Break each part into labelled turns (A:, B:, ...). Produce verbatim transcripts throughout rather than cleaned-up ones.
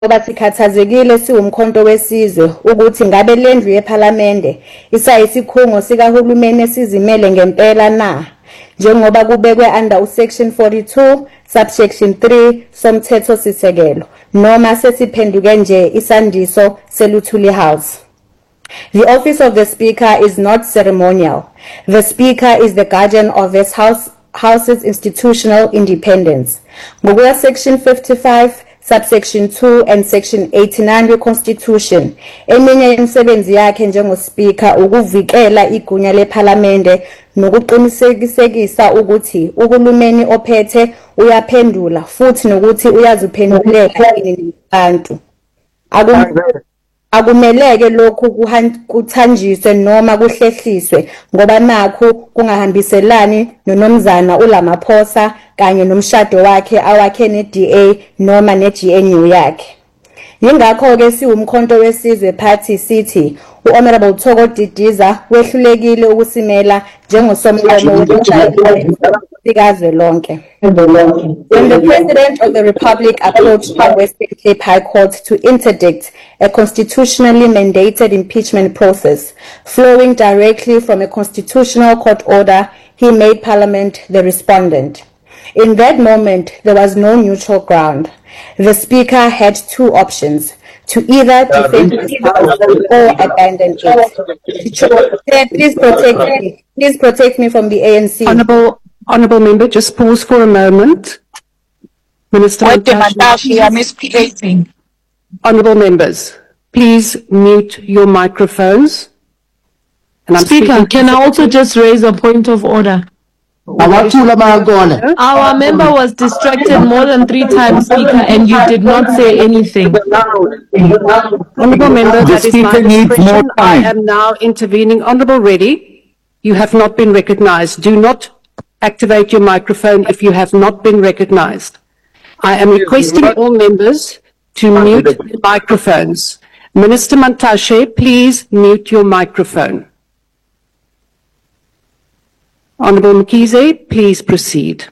A: Njengoba sikhathazekile siwumkhonto wesizwe ukuthi ngabe lendlu yePhalamende isayisikhungo sikahulumeni esizimele ngempela na, njengoba kubekwe under usection forty-two subsection three somthethosisekelo noma sesiphenduke nje isandiso seLuthuli House. The office of the Speaker is not ceremonial. The Speaker is the guardian of this house, House's institutional independence. Ngokuya section fifty-five subsection two and section eighty-nine ye-Constitution, eminye yemisebenzi yakhe njengoSpeaker ukuvikela igunya lePhalamende nokuqinisekisa ukuthi uhulumeni ophethe uyaphendula futhi nokuthi uyaziphendulela abantu. Akumeleke lokhu kuthanjiswe noma kuhlehliswe ngoba nakho kungahambiselani noNomzana uLamaphosa kanye nomshado wakhe awakhe ne-D A noma ne-G N U yakhe. Yingakho ke siwumkhonto wesizwe party sithi uHonorable Thoko Didiza wehlulekile ukusimela njengosomlomo wesifundazwe lonke. When the President of the Republic approached the Western Cape High Court to interdict a constitutionally mandated impeachment process flowing directly from a constitutional court order, he made Parliament the respondent. In that moment, there was no neutral ground. The Speaker had two options: to either defend his house or abandon it. Please protect me. Please protect me from the A N C.
B: Honourable, Honourable Member, just pause for a moment. Minister
C: Mantashe, I'm misbehaving.
B: Honourable members, please mute your microphones.
D: And I'm Speaker, can I also just raise a point of order? Our member was distracted more than three times, Speaker, and you did not say anything.
B: Honourable Member, that is my discretion. I am now intervening. Honourable Reddy, you have not been recognised. Do not activate your microphone if you have not been recognised. I am requesting all members to mute their microphones. Minister Mantashe, please mute your microphone. Honourable Mkhize, please proceed.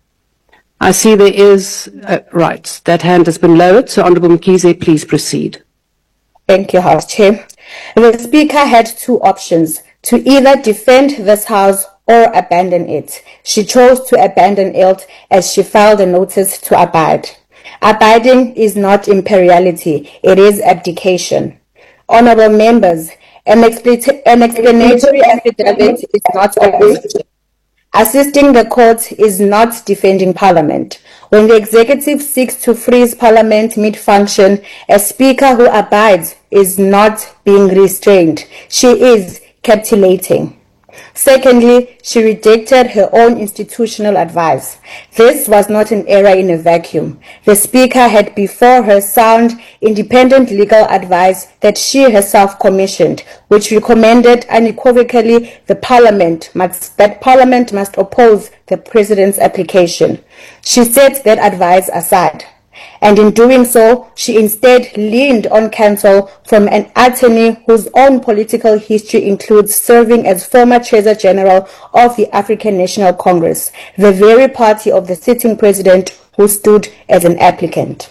B: I see there is, uh, right, that hand has been lowered, so Honourable Mkhize, please proceed.
A: Thank you, House Chair. The Speaker had two options: to either defend this House or abandon it. She chose to abandon it as she filed a notice to abide. Abiding is not imperiality, it is abdication. Honourable members, an, an explanatory affidavit is not opposition. Assisting the court is not defending Parliament. When the executive seeks to freeze Parliament mid-function, a Speaker who abides is not being restrained. She is capitulating. Secondly, she rejected her own institutional advice. This was not an error in a vacuum. The Speaker had before her sound, independent legal advice that she herself commissioned, which recommended unequivocally the Parliament must, that Parliament must oppose the President's application. She set that advice aside. And in doing so, she instead leaned on counsel from an attorney whose own political history includes serving as former Treasurer General of the African National Congress, the very party of the sitting president who stood as an applicant.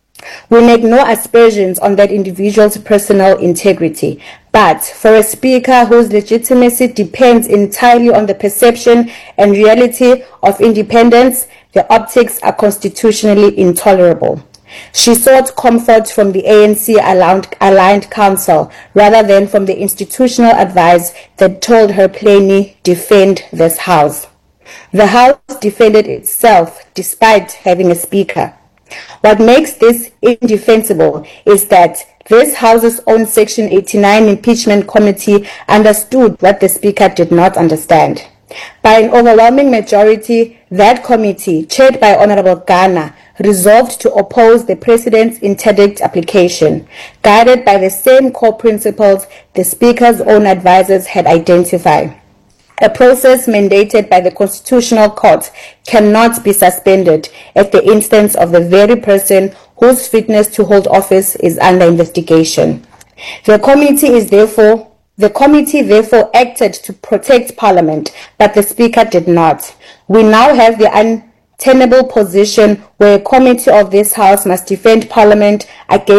A: We make no aspersions on that individual's personal integrity, but for a Speaker whose legitimacy depends entirely on the perception and reality of independence, the optics are constitutionally intolerable. She sought comfort from the A N C-aligned counsel rather than from the institutional advice that told her plainly, defend this House. The House defended itself despite having a Speaker. What makes this indefensible is that this House's own Section eighty-nine impeachment committee understood what the Speaker did not understand. By an overwhelming majority, that committee, chaired by Honourable Ghana, resolved to oppose the President's interdict application, guided by the same core principles the Speaker's own advisers had identified. A process mandated by the Constitutional Court cannot be suspended at the instance of the very person whose fitness to hold office is under investigation. The committee is therefore The committee therefore acted to protect Parliament, but the Speaker did not. We now have the tenable position where a committee of this House must defend Parliament against